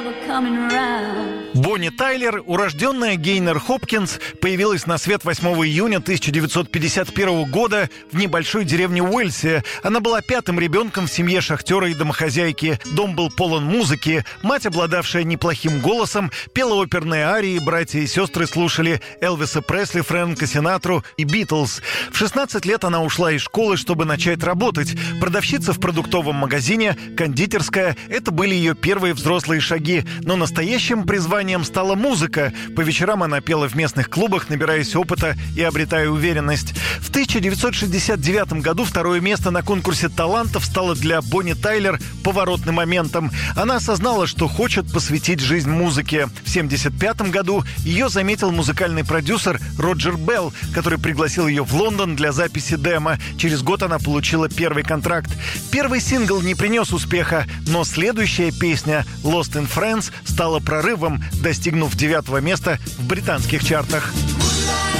Бонни Тайлер, урожденная Гейнер Хопкинс, появилась на свет 8 июня 1951 года в небольшой деревне Уэльсе. Она была пятым ребенком в семье шахтера и домохозяйки. Дом был полон музыки. Мать, обладавшая неплохим голосом, пела оперные арии. Братья и сестры слушали Элвиса Пресли, Фрэнка Синатру и Битлз. В 16 лет она ушла из школы, чтобы начать работать. Продавщица в продуктовом магазине, кондитерская – это были ее первые взрослые шаги. Но настоящим призванием стала музыка. По вечерам она пела в местных клубах, набираясь опыта и обретая уверенность. В 1969 году второе место на конкурсе талантов стало для Бонни Тайлер поворотным моментом. Она осознала, что хочет посвятить жизнь музыке. В 1975 году ее заметил музыкальный продюсер Роджер Белл, который пригласил ее в Лондон для записи демо. Через год она получила первый контракт. Первый сингл не принес успеха, но следующая песня «Lost in Friends» стала прорывом, достигнув 9-го места в британских чартах.